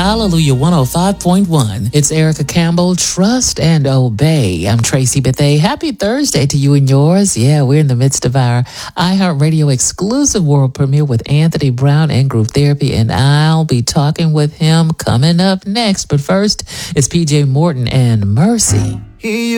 Hallelujah 105.1. It's Erica Campbell, Trust and Obey. I'm Tracy Bethay. Happy Thursday to you and yours. Yeah, we're in the midst of our iHeartRadio exclusive world premiere with Anthony Brown and Group Therapy, and I'll be talking with him coming up next. But first, it's PJ Morton and Mercy.